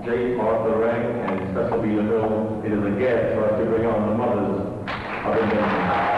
J. Arthur Rank and Cecil B. LeDuc, it is a guest for us to bring on the mothers of invention.